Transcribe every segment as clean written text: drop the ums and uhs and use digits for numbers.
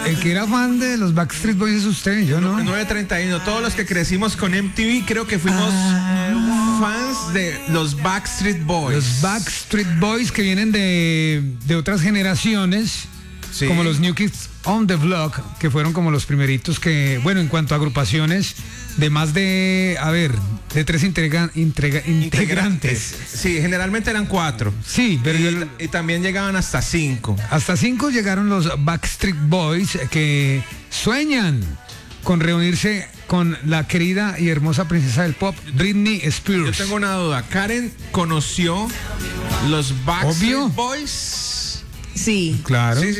El que era fan de los Backstreet Boys es usted, yo no. 9:31. Todos los que crecimos con MTV creo que fuimos fans de los Backstreet Boys. Los Backstreet Boys que vienen de otras generaciones, Sí. como los New Kids on the Block, que fueron como los primeritos que, bueno, en cuanto a agrupaciones de más de 3 integrantes. Sí, generalmente eran 4. Sí, pero Y también llegaban hasta 5. hasta 5 llegaron los Backstreet Boys que sueñan con reunirse con la querida y hermosa princesa del pop, Britney Yo Spears. tengo una duda. ¿Karen conoció los Backstreet Obvio. Boys? Sí. Claro. Sí.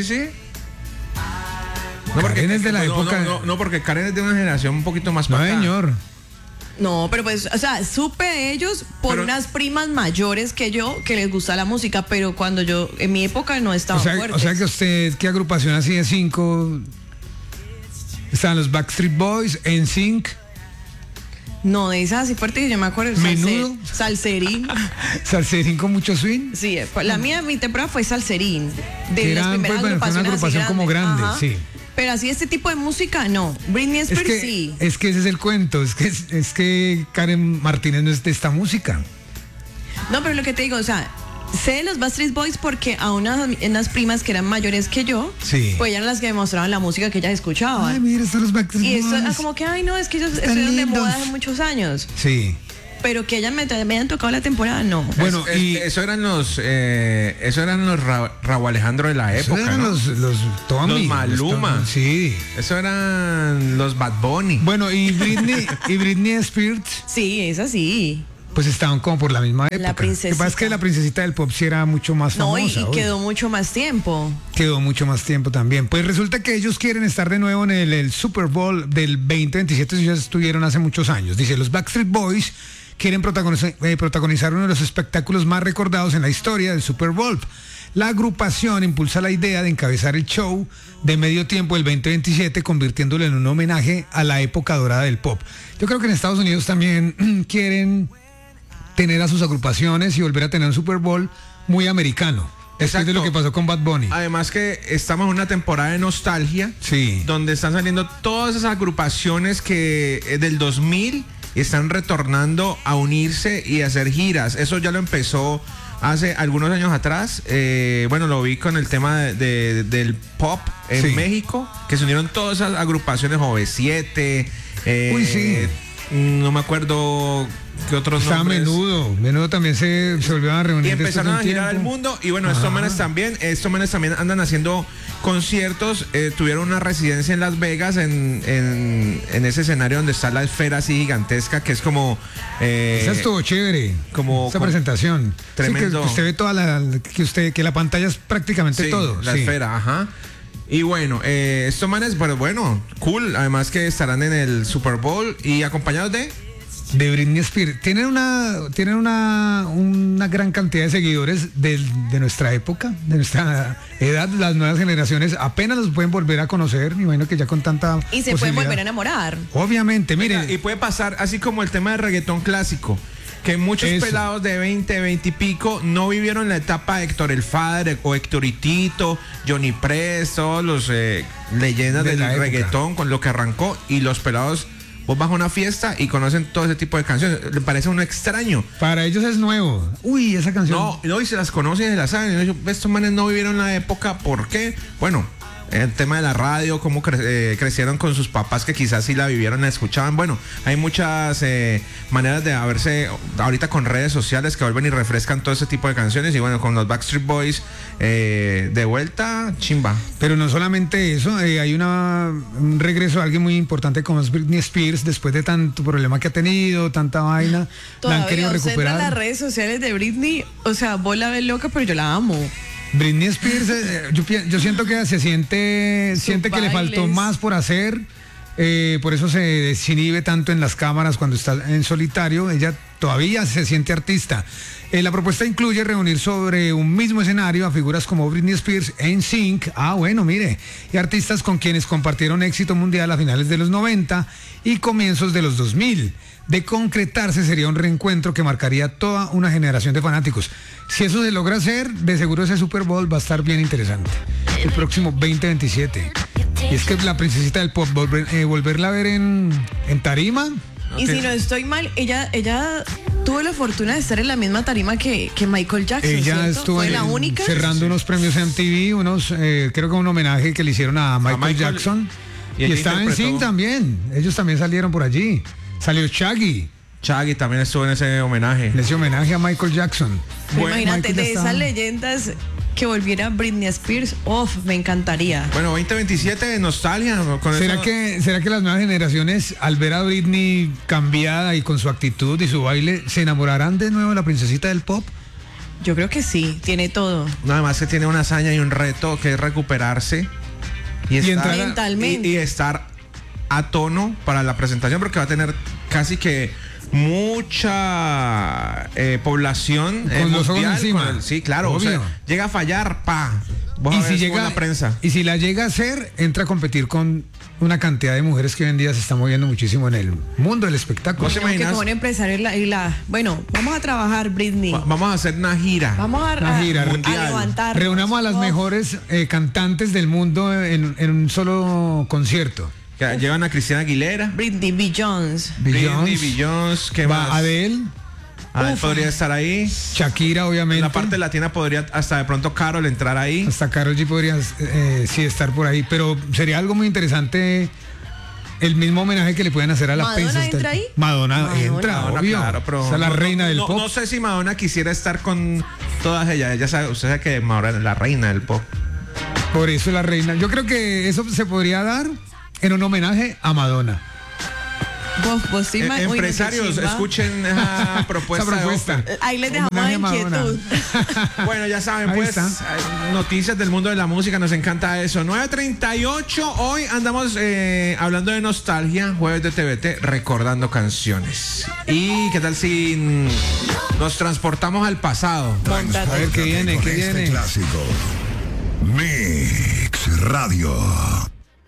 Karen es de la no, época. No, porque Karen es de una generación un poquito más No, para acá. señor. No, pero pues, o sea, supe de ellos por Pero- unas primas mayores que yo que les gusta la música, pero cuando yo, en mi época no estaban fuertes. O sea que usted, ¿qué agrupación así de 5? Están los Backstreet Boys, NSYNC, No, de esas así fuertes, yo me acuerdo. Menudo. Salserín. Salserín con mucho swing. Sí, la mía, mi temporada fue Salserín. De Que las eran, primeras pues, bueno, fue una agrupaciones así agrupación como grande, Ajá. sí. Pero así este tipo de música, no. Britney Spears, sí. Es que ese es el cuento, es que Karen Martínez no es de esta música. No, pero lo que te digo, o sea, sé de los Backstreet Boys porque a unas primas que eran mayores que yo, Sí. pues eran las que me mostraban la música que ellas escuchaban. Ay, mira, están los Backstreet Y eso Boys. era como que, ay, no, es que ellos Están estuvieron de lindos. moda hace muchos años. Sí. Pero que ellas me hayan tocado la temporada, no. Bueno, y eso eran los Raúl Alejandro de la esos época, eran ¿no? los Tommy. Los Maluma. Tommy, sí. Eso eran los Bad Bunny. Bueno, y Britney Spears, Sí, es así. pues estaban como por la misma época. Lo que princesita. pasa es que la princesita del pop sí era mucho más No, famosa. y obvio. quedó mucho más tiempo. Quedó mucho más tiempo también. Pues resulta que ellos quieren estar de nuevo en el Super Bowl del 2027, si ya estuvieron hace muchos años. Dice, los Backstreet Boys quieren protagonizar uno de los espectáculos más recordados en la historia del Super Bowl. La agrupación impulsa la idea de encabezar el show de medio tiempo del 2027, convirtiéndolo en un homenaje a la época dorada del pop. Yo creo que en Estados Unidos también quieren tener a sus agrupaciones y volver a tener un Super Bowl muy americano. Después de lo que pasó con Bad Bunny. Además que estamos en una temporada de nostalgia. Sí. Donde están saliendo todas esas agrupaciones que del 2000 están retornando a unirse y a hacer giras. Eso ya lo empezó hace algunos años atrás. Bueno, lo vi con el tema del pop en Sí. México, que se unieron todas esas agrupaciones, OV7. Uy, sí. No me acuerdo qué otros Estaba nombres. Menudo también se volvieron a reunir. Y empezaron a después de un girar al tiempo. mundo. Y bueno, Ajá. estos manes también andan haciendo conciertos. Tuvieron una residencia en Las Vegas, en ese escenario donde está la esfera así gigantesca, que es como Esa estuvo chévere. como- esa como- presentación. Tremendo. Sí, que usted ve toda que la pantalla es prácticamente sí, todo. la sí. esfera, ajá. Y bueno, estos manes, pero bueno, cool. Además que estarán en el Super Bowl y acompañados de... De Britney Spears. Tienen una gran cantidad de seguidores de nuestra época, de nuestra edad. Las nuevas generaciones apenas los pueden volver a conocer. Me imagino que ya con tanta Y se pueden posibilidad. volver a enamorar. Obviamente, miren. Y puede pasar así como el tema del reggaetón clásico, que muchos Eso. pelados de 20 y pico no vivieron la etapa de Héctor el Father o Héctor Itito, Johnny Press, todos los leyendas De del la época. reggaetón con lo que arrancó, y los pelados, vos vas a una fiesta y conocen todo ese tipo de canciones. Le parece a uno extraño. Para ellos es nuevo. Uy, esa canción. No, y se las conocen y se las saben. Y yo, estos manes no vivieron la época, ¿por qué? Bueno, el tema de la radio, cómo crecieron con sus papás que quizás sí la vivieron, la escuchaban. Bueno, hay muchas maneras de verse ahorita con redes sociales que vuelven y refrescan todo ese tipo de canciones. Y bueno, con los Backstreet Boys de vuelta, chimba. Pero no solamente eso, hay un regreso de alguien muy importante como es Britney Spears, después de tanto problema que ha tenido, tanta vaina, la han Todavía querido observa las recuperar. redes sociales de Britney. O sea, vos la ves loca, pero yo la amo. Britney Spears, yo siento que siente que le faltó bailes. más por hacer, por eso se desinhibe tanto en las cámaras cuando está en solitario. Ella todavía se siente artista. La propuesta incluye reunir sobre un mismo escenario a figuras como Britney Spears, NSYNC, y artistas con quienes compartieron éxito mundial a finales de los 90 y comienzos de los 2000. De concretarse, sería un reencuentro que marcaría toda una generación de fanáticos. Si eso se logra hacer, de seguro ese Super Bowl va a estar bien interesante. El próximo 2027. Y es que la princesita del pop, volverla a ver en tarima. Y si no estoy mal, ella tuvo la fortuna de estar en la misma tarima que Michael Jackson. Ella ¿cierto? estuvo ¿Fue la única? cerrando unos premios en MTV, creo que un homenaje que le hicieron a Michael Jackson. Y estaba en Sing también. Ellos también salieron por allí. Salió Shaggy. Shaggy también estuvo en ese homenaje. Le hizo homenaje a Michael Jackson. Bueno, imagínate, Michael de esas leyendas que volviera Britney Spears, me encantaría. Bueno, 2027, nostalgia. ¿Será que las nuevas generaciones, al ver a Britney cambiada y con su actitud y su baile, se enamorarán de nuevo de la princesita del pop? Yo creo que sí, tiene todo. Nada más que tiene una hazaña y un reto que es recuperarse y estar mentalmente. Y estar a tono para la presentación, porque va a tener casi que mucha población con los ojos encima. Sí, claro. O sea, llega a fallar, Y si llega la prensa. Y si la llega a hacer, entra a competir con una cantidad de mujeres que hoy en día se está moviendo muchísimo en el mundo del espectáculo. ¿Vos te imaginas? Que como un empresario bueno, vamos a trabajar, Britney. Vamos a hacer una gira. Vamos a levantar. Reunamos a las mejores cantantes del mundo en un solo concierto. Que llevan a Cristina Aguilera, Britney Jones, ¿qué más? Adele podría estar ahí. Shakira, obviamente. En la parte latina podría hasta de pronto Karol entrar ahí. Hasta Karol G podría sí estar por ahí, pero sería algo muy interesante el mismo homenaje que le pueden hacer a la princesa. ¿Madonna entra ahí? Madonna entra, obvio. Claro, pero es la reina del pop. No sé si Madonna quisiera estar con todas ellas. Ella sabe, usted sabe que Madonna es la reina del pop. Por eso es la reina. Yo creo que eso se podría dar en un homenaje a Madonna. Empresarios, escuchen esa propuesta. Ahí les dejamos la inquietud. Bueno, ya saben, pues, noticias del mundo de la música, nos encanta eso. 9:38, hoy andamos hablando de nostalgia, jueves de TVT, recordando canciones. ¿Y qué tal si nos transportamos al pasado? A ver qué viene, Clásico. Mix Radio.